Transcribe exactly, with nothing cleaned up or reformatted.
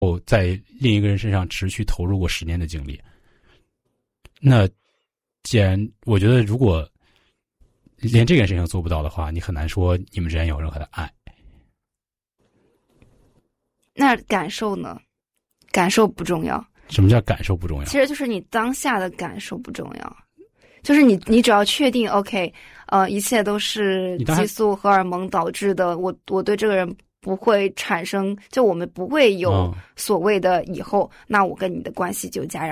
后在另一个人身上持续投入过十年的精力。那既然我觉得如果连这件事情做不到的话，你很难说你们之间有任何的爱。 那感受呢？感受不重要。 什么叫感受不重要？ 其实就是你当下的感受不重要，就是你你只要确定 OK， 呃，一切都是激素荷尔蒙导致的，我我对这个人不会产生，就我们不会有所谓的以后，嗯、那我跟你的关系就戛然